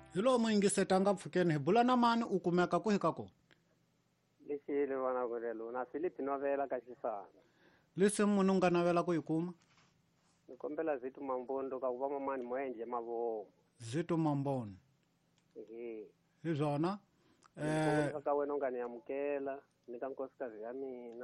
hi lo muingisetanga mpfhukeni hi bula na mani u kumeka ku hika kona lexile vana ku lelo na Philip Novela ka Xisana lesi munhu nga navela ku yi kuma ni kombela Zitu Mambondo ka ku va mamani Moenje Mavomo Zitu Mambondo hi hi byona ka wena u nga ni amukela ni ka nkosikazi ya mina